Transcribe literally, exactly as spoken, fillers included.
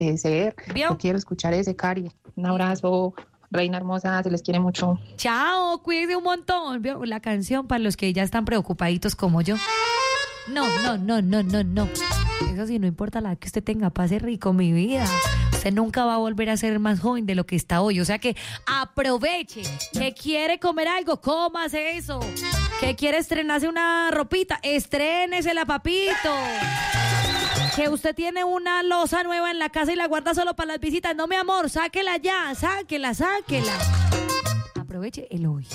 ser. ¿Vio? Yo quiero escuchar ese, Cari. Un abrazo, reina hermosa, se les quiere mucho. Chao, cuídese un montón. ¿Vio? La canción para los que ya están preocupaditos como yo. No, no, no, no, no, no. Eso sí, no importa la edad que usted tenga, pase rico, mi vida. Usted nunca va a volver a ser más joven de lo que está hoy. O sea que aproveche. Que quiere comer algo, cómase eso. Que quiere estrenarse una ropita, estrénesela, papito. Que usted tiene una loza nueva en la casa y la guarda solo para las visitas. No, mi amor, sáquela ya, sáquela, sáquela. Aproveche el hoy.